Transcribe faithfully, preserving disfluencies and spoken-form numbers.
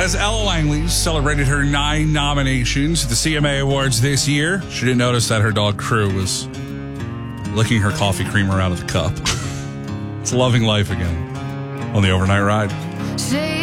As Ella Langley celebrated her nine nominations at the C M A Awards this year, she didn't notice that her dog Crew was licking her coffee creamer out of the cup. It's loving life again on the Overnight Ride.